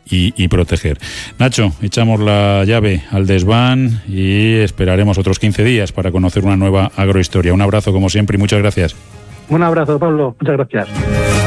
y proteger. Nacho, echamos la llave al desván y esperaremos otros 15 días para conocer una nueva agrohistoria. Un abrazo como siempre y muchas gracias. Un abrazo, Pablo. Muchas gracias.